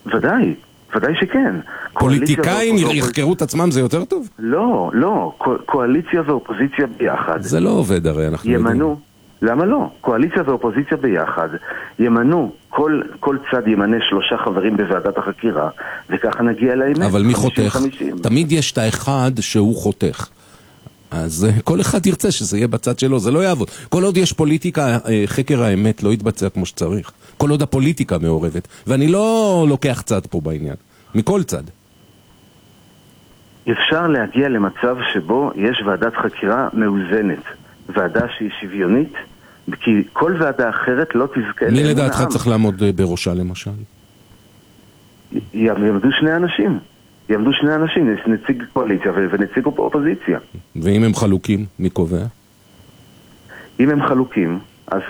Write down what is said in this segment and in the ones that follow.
ודאי, ודאי שכן. פוליטיקאים יחקרו את עצמם זה יותר טוב? לא, לא. קואליציה ואופוזיציה ביחד. זה לא עובד הרי, אנחנו ימנו. למה לא? קואליציה ואופוזיציה ביחד ימנו, כל צד ימנה 3 חברים בוועדת החקירה, וככה נגיע לאמת. אבל מי חותך? תמיד יש את האחד שהוא חותך. אז כל אחד ירצה שזה יהיה בצד שלו, זה לא יעבוד. כל עוד יש פוליטיקה, חקר האמת לא יתבצע כמו שצריך. כל עוד הפוליטיקה מעורבת. ואני לא לוקח צד פה בעניין. מכל צד. אפשר להגיע למצב שבו יש ועדת חקירה מאוזנת. ועדה שהיא שוויונית, כי כל ועדה אחרת לא תזכה... מי לדעתך צריך לעמוד בראשה למשל? יעמדו 2 אנשים. יעמדו 2 אנשים, נציג קואליציה ונציג אופוזיציה. ואם הם חלוקים, מי קובע? אם הם חלוקים, אז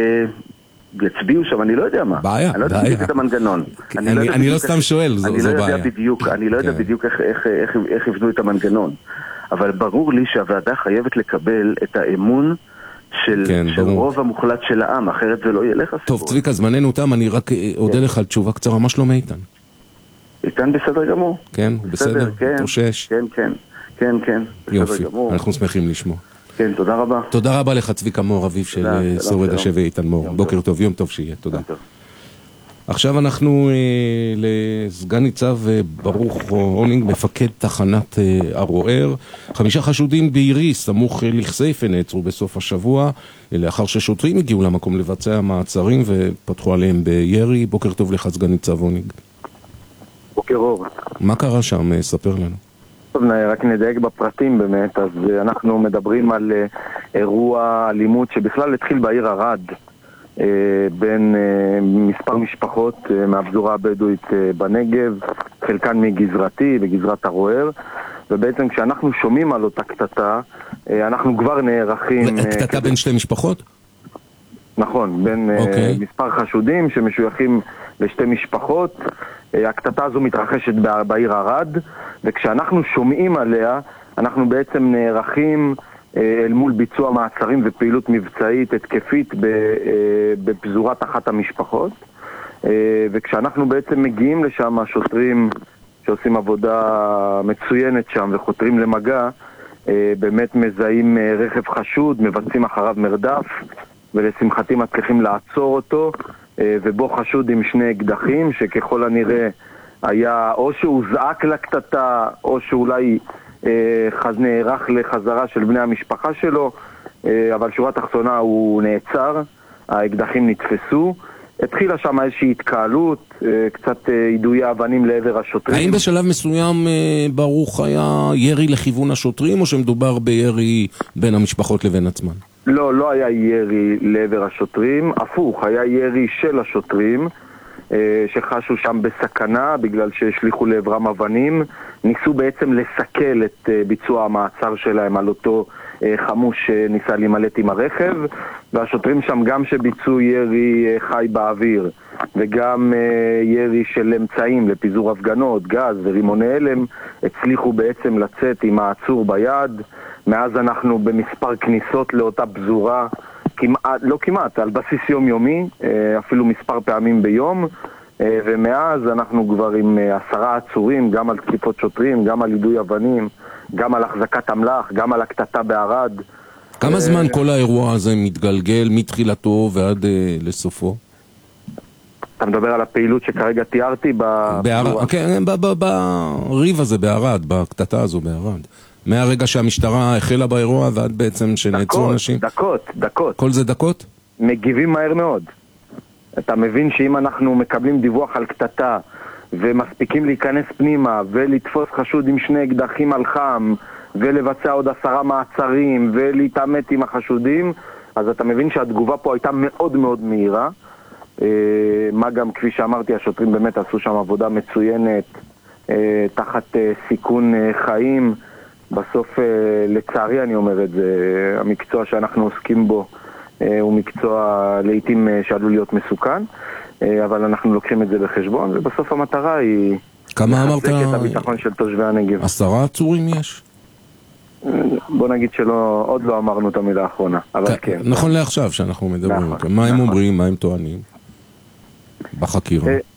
יצביעו שם, אני לא יודע מה. בעיה, אני לא יודע בדיוק את המנגנון. אני לא סתם שואל, זו בעיה. אני לא יודע בדיוק איך יבנו את המנגנון. אבל ברור לי שהוועדה חייבת לקבל את האמון של רוב המוחלט של העם, אחרת זה לא ילך הסיפור. טוב, צביקה, זמננו תם, אני רק אודה לך על תשובה קצרה. מה שלום איתן? איתן בסדר גמור. כן, בסדר? תושש? כן. יופי, אנחנו שמחים לשמוע. כן, תודה רבה. תודה רבה לך צביקה מור, אביו של שורד השבי איתן מור. בוקר טוב, יום טוב שיהיה, תודה. עכשיו אנחנו לסגן ניצב ברוך הונינג, מפקד תחנת ערוער. 5 חשודים בעירי, סמוך לכסייפה, נעצרו בסוף השבוע, לאחר ששוטרים הגיעו למקום לבצע מעצרים ופתחו עליהם בירי. בוקר טוב לך סגן ניצב הונינג. בוקר אור. מה קרה שם? ספר לנו. טוב, רק נדייק בפרטים באמת. אז אנחנו מדברים על אירוע אלימות שבכלל התחיל בעיר ערד, בין מספר משפחות מהפזורה הבדואית בנגב, חלקן מגזרתי, בגזרת ערוער, ובעצם כשאנחנו שומעים על אותה קטטה, אנחנו כבר נערכים... קטטה בין 2 משפחות? נכון, בין מספר חשודים שמשויכים ל2 משפחות. הקטטה הזו מתרחשת בעיר ערד, וכשאנחנו שומעים עליה, אנחנו בעצם נערכים אל מול ביצוע מעצרים ופעילות מבצעית התקפית בפזורת אחת המשפחות. וכשאנחנו בעצם מגיעים לשם, השוטרים שעושים עבודה מצוינת שם וחותרים למגע, באמת מזהים רכב חשוד, מבצעים אחריו מרדף, ולשמחתי מצליחים לעצור אותו, ובו חשוד עם 2 אקדחים, שככל הנראה היה או שהוא זעק לקטטה, או שאולי נערך לחזרה של בני המשפחה שלו, אבל שורה תחתונה הוא נעצר, האקדחים נתפסו. התחילה שם איזושהי התקהלות, קצת יידויי אבנים לעבר השוטרים. האם בשלב מסוים ברוך היה ירי לכיוון השוטרים, או שמדובר בירי בין המשפחות לבין עצמן? לא, לא היה ירי לעבר השוטרים, הפוך, היה ירי של השוטרים, שחשו שם בסכנה בגלל שהשליחו לעברם אבנים, ניסו בעצם לסכל את ביצוע המעצר שלהם על אותו חמוש שניסה להימלט עם הרכב, והשוטרים שם גם שביצעו ירי חי באוויר וגם ירי של אמצעים לפיזור הפגנות, גז ורימוני הלם, הצליחו בעצם לצאת עם העצור ביד. מאז אנחנו במספר כניסות לאותה פזורה, לא כמעט, על בסיס יומיומי, אפילו מספר פעמים ביום, ומאז אנחנו כבר עם 10 עצורים, גם על תקיפות שוטרים, גם על יידוי אבנים, גם על החזקת אמל"ח, גם על הקטטה בערד. כמה זמן כל האירוע הזה מתגלגל מתחילתו ועד לסופו? אתה מדבר על הפעילות שכרגע תיארתי כן, בריב הזה בערד, בקטטה הזו בערד. מהרגע שהמשטרה החלה באירוע ועד בעצם שנעצרו אנשים? דקות. כל זה דקות? מגיבים מהר מאוד. אתה מבין שאם אנחנו מקבלים דיווח על קטטה ומספיקים להיכנס פנימה ולתפוס חשוד עם 2 אקדחים על חם ולבצע עוד 10 מעצרים ולהתעמת עם החשודים, אז אתה מבין שהתגובה פה הייתה מאוד מאוד מהירה. מה גם, כפי שאמרתי, השוטרים באמת עשו שם עבודה מצוינת תחת סיכון חיים. בסוף, לצערי אני אומר את זה, המקצוע שאנחנו עוסקים בו הוא מקצוע לעתים שעלול להיות מסוכן, אבל אנחנו לוקחים את זה בחשבון, ובסוף המטרה היא לחזק את הביטחון של תושבי הנגב. 10 עצורים יש? בוא נגיד שעוד לא אמרנו את המילה האחרונה, אבל כן. נכון לעכשיו שאנחנו מדברים. מה הם אומרים, מה הם טוענים בחקירה?